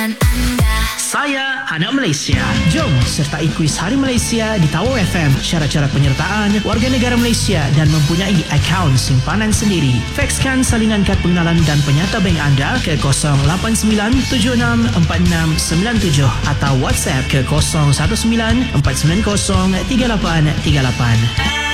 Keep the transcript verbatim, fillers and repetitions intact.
pilihan anda. Saya anak Malaysia. Jom sertai kuis Hari Malaysia di Tower F M. Syarat-syarat penyertaan warga negara Malaysia dan mempunyai akaun simpanan sendiri. Faxkan salinan kad pengenalan dan penyata bank anda ke kosong lapan sembilan tujuh enam empat enam sembilan tujuh atau WhatsApp ke kosong satu sembilan empat sembilan kosong tiga lapan tiga lapan.